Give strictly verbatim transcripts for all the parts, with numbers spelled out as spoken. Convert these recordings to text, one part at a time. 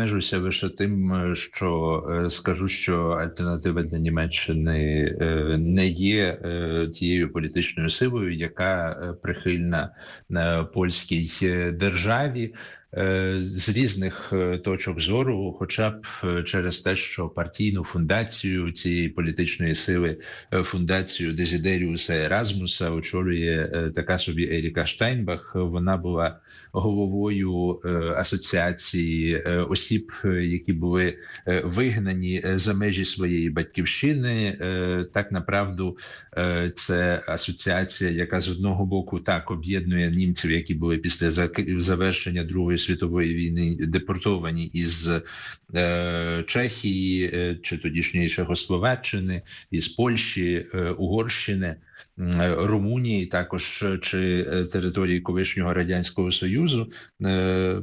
обмежуся лише тим, що скажу, що альтернатива для Німеччини не є тією політичною силою, яка прихильна польській державі. З різних точок зору, хоча б через те, що партійну фундацію цієї політичної сили, фундацію Дезідеріуса Еразмуса, очолює така собі Еріка Штайнбах. Вона була головою асоціації осіб, які були вигнані за межі своєї батьківщини. Так, направду, це асоціація, яка з одного боку так об'єднує німців, які були після завершення Другої світової війни депортовані із е, Чехії, е, чи тодішньої Чехословаччини, із Польщі, е, Угорщини, е, Румунії, також чи території колишнього Радянського Союзу. Е,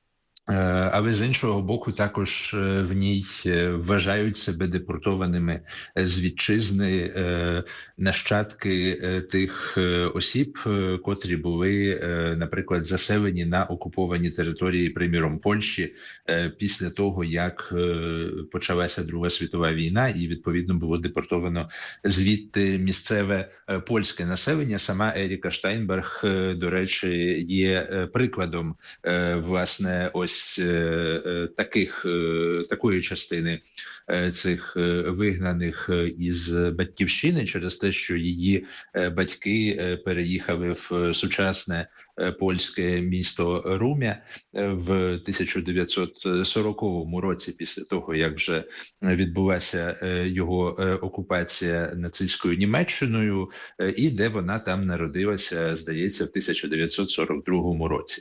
Але з іншого боку також в ній вважають себе депортованими з вітчизни нащадки тих осіб, котрі були, наприклад, заселені на окуповані території, приміром, Польщі після того, як почалася Друга світова війна і, відповідно, було депортовано звідти місцеве польське населення. Сама Еріка Штайнбах, до речі, є прикладом, власне, ось таких, такої частини цих вигнаних із батьківщини через те, що її батьки переїхали в сучасне польське місто Румя в тисяча дев'ятсот сороковому році, після того, як вже відбулася його окупація нацистською Німеччиною, і де вона там народилася, здається, в тисяча дев'ятсот сорок другому році.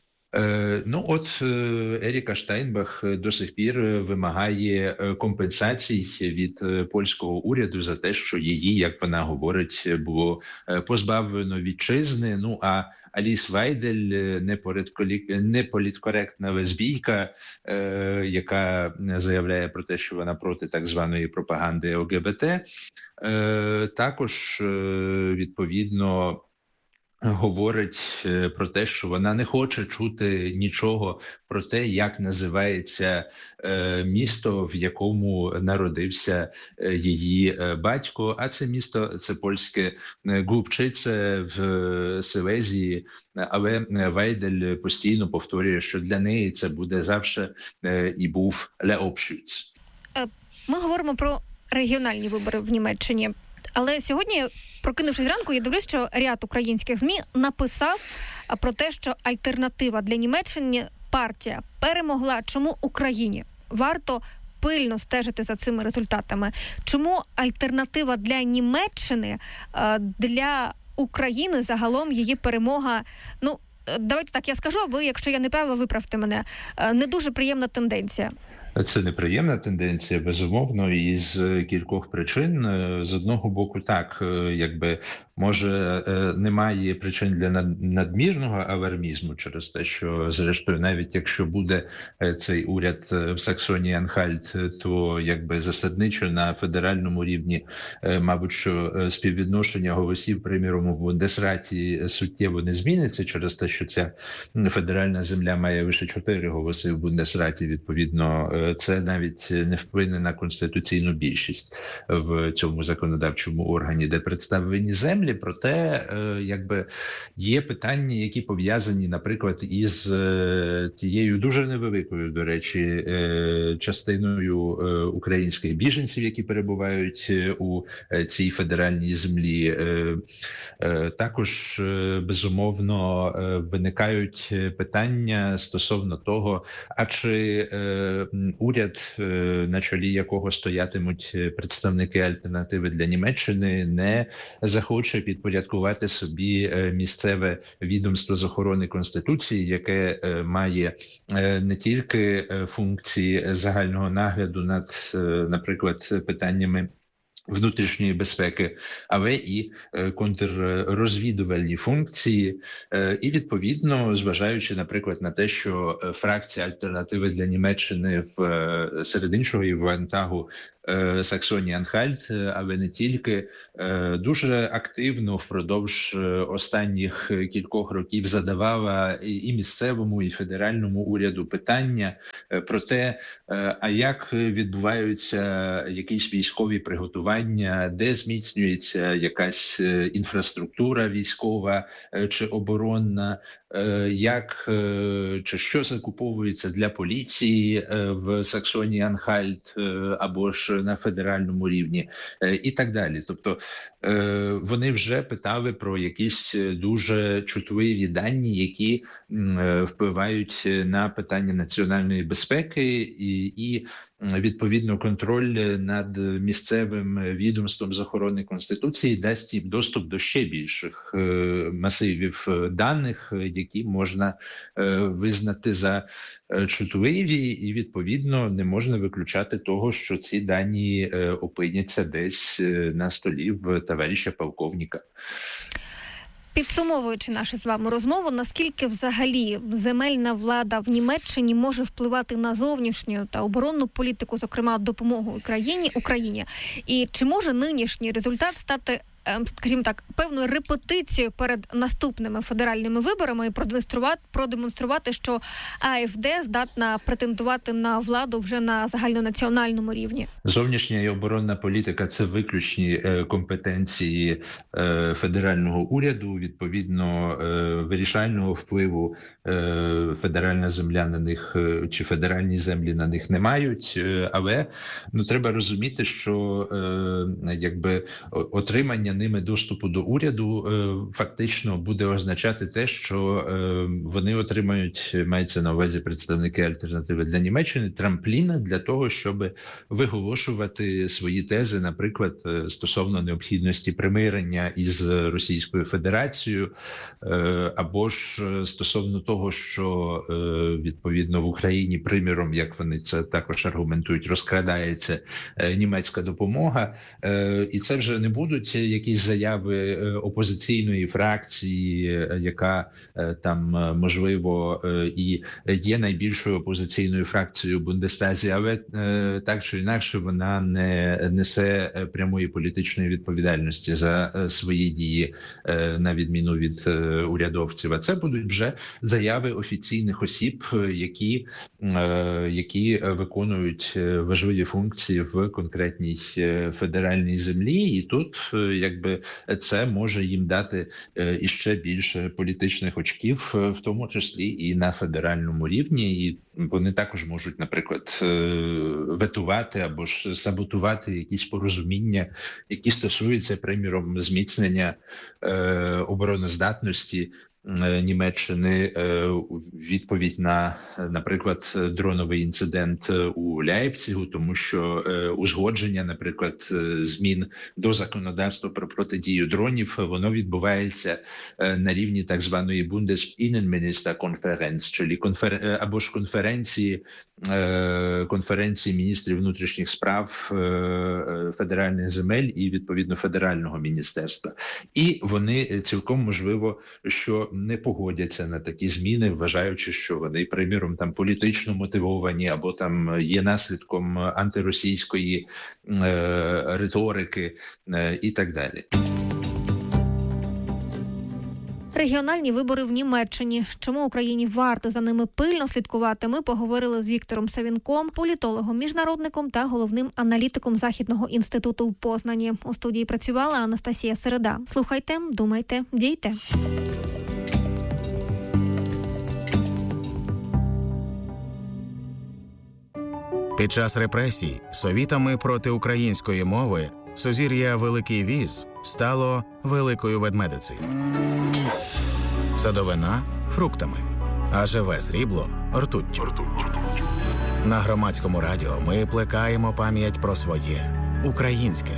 Ну от Еріка Штайнбах до сих пір вимагає компенсацій від польського уряду за те, що її, як вона говорить, було позбавлено вітчизни. Ну а Аліс Вайдель, неполіткоректна лесбійка, яка заявляє про те, що вона проти так званої пропаганди ЛГБТ, також, відповідно, говорить про те, що вона не хоче чути нічого про те, як називається е, місто, в якому народився е, її е, батько. А це місто, це польське Глубчице в Силезії. Але Вайдель постійно повторює, що для неї це буде завжди е, і був Леопшюц. Ми говоримо про регіональні вибори в Німеччині. Але сьогодні, прокинувшись зранку, я дивлюсь, що ряд українських ЗМІ написав про те, що альтернатива для Німеччини партія перемогла. Чому Україні варто пильно стежити за цими результатами? Чому альтернатива для Німеччини, для України загалом її перемога, ну, давайте так я скажу, а ви, якщо я не права, виправте мене, не дуже приємна тенденція. Це неприємна тенденція, безумовно, із кількох причин. З одного боку, так, якби, може, немає причин для надмірного алармізму через те, що, зрештою, навіть якщо буде цей уряд в Саксонії-Анхальт, то, якби, засадничо на федеральному рівні, мабуть, що співвідношення голосів, приміром, у Бундесраті суттєво не зміниться через те, що ця федеральна земля має лише чотири голоси в Бундесраті, відповідно, це навіть не вплине на конституційну більшість в цьому законодавчому органі, де представлені землі. Проте, якби, є питання, які пов'язані, наприклад, із тією дуже невеликою, до речі, частиною українських біженців, які перебувають у цій федеральній землі. Також, безумовно, виникають питання стосовно того, а чи уряд, на чолі якого стоятимуть представники альтернативи для Німеччини, не захоче підпорядкувати собі місцеве відомство з охорони Конституції, яке має не тільки функції загального нагляду над, наприклад, питаннями внутрішньої безпеки, але і контррозвідувальні функції. І, відповідно, зважаючи, наприклад, на те, що фракція альтернативи для Німеччини в серед іншого і в Ландтагу Саксонії-Анхальт, але не тільки, дуже активно впродовж останніх кількох років задавала і місцевому, і федеральному уряду питання про те, а як відбуваються якісь військові приготування, де зміцнюється якась інфраструктура військова чи оборонна, як чи що закуповується для поліції в Саксонії-Анхальт або ж на федеральному рівні і так далі. Тобто вони вже питали про якісь дуже чутливі дані, які впливають на питання національної безпеки і, і відповідно, контроль над місцевим відомством з охорони Конституції дасть їм доступ до ще більших масивів даних, які можна визнати за чутливі, і, відповідно, не можна виключати того, що ці дані опиняться десь на столі в товариша полковника. Підсумовуючи нашу з вами розмову, наскільки взагалі земельна влада в Німеччині може впливати на зовнішню та оборонну політику, зокрема допомогу Україні, Україні, і чи може нинішній результат стати, скажімо так, певною репетицією перед наступними федеральними виборами і продемонструвати, продемонструвати, що АФД здатна претендувати на владу вже на загальнонаціональному рівні? Зовнішня і оборонна політика – це виключні е, компетенції е, федерального уряду, відповідно е, вирішального впливу е, федеральна земля на них е, чи федеральні землі на них не мають, е, але ну, треба розуміти, що е, якби отримання ними доступу до уряду фактично буде означати те, що вони отримають, мається на увазі представники Альтернативи для Німеччини, трампліна для того, щоб виголошувати свої тези, наприклад, стосовно необхідності примирення із Російською Федерацією, або ж стосовно того, що відповідно в Україні приміром, як вони це також аргументують, розкрадається німецька допомога, і це вже не будуть якісь заяви опозиційної фракції, яка там, можливо, і є найбільшою опозиційною фракцією в Бундестазі, але так чи інакше вона не несе прямої політичної відповідальності за свої дії, на відміну від урядовців. А це будуть вже заяви офіційних осіб, які, які виконують важливі функції в конкретній федеральній землі. І тут, якби, це може їм дати іще більше політичних очків, в тому числі і на федеральному рівні. І вони також можуть, наприклад, ветувати або ж саботувати якісь порозуміння, які стосуються, приміром, зміцнення обороноздатності Німеччини, відповідь на, наприклад, дроновий інцидент у Ляйпцигу, тому що узгодження, наприклад, змін до законодавства про протидію дронів, воно відбувається на рівні так званої Bundesinnenministerkonferenz, чи конфер... або ж конференції, конференції міністрів внутрішніх справ федеральних земель і, відповідно, федерального міністерства. І вони цілком можливо, що не погодяться на такі зміни, вважаючи, що вони, приміром, там політично мотивовані або там є наслідком антиросійської е, риторики е, і так далі. Регіональні вибори в Німеччині. Чому Україні варто за ними пильно слідкувати? Ми поговорили з Віктором Савінком, політологом-міжнародником та головним аналітиком Західного інституту в Познані. У студії працювала Анастасія Середа. Слухайте, думайте, дійте. Під час репресій совітами проти української мови сузір'я Великий Віз стало Великою Ведмедицею. Садовина – фруктами, а живе срібло – ртуттю. На Громадському радіо ми плекаємо пам'ять про своє – українське.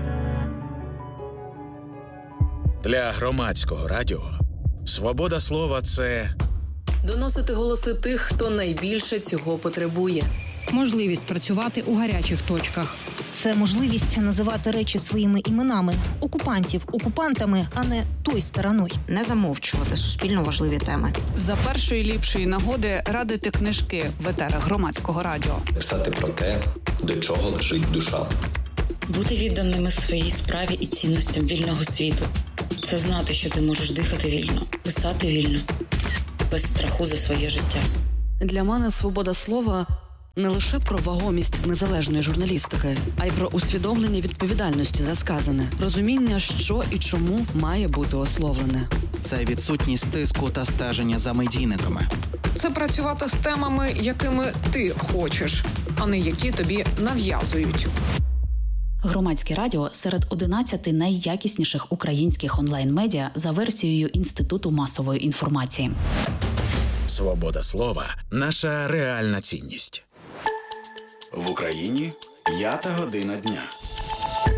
Для Громадського радіо свобода слова – це доносити голоси тих, хто найбільше цього потребує. Можливість працювати у гарячих точках. Це можливість називати речі своїми іменами. Окупантів окупантами, а не той стороною. Не замовчувати суспільно важливі теми. За першої ліпшої нагоди радити книжки в етерах Громадського радіо. Писати про те, до чого лежить душа. Бути відданими своїй справі і цінностям вільного світу – це знати, що ти можеш дихати вільно, писати вільно, без страху за своє життя. Для мене свобода слова – не лише про вагомість незалежної журналістики, а й про усвідомлення відповідальності за сказане, розуміння, що і чому має бути ословлене. Це відсутність тиску та стеження за медійниками. Це працювати з темами, якими ти хочеш, а не які тобі нав'язують. Громадське радіо серед одинадцяти найякісніших українських онлайн-медіа за версією Інституту масової інформації. Свобода слова – наша реальна цінність. В Україні п'ята година дня.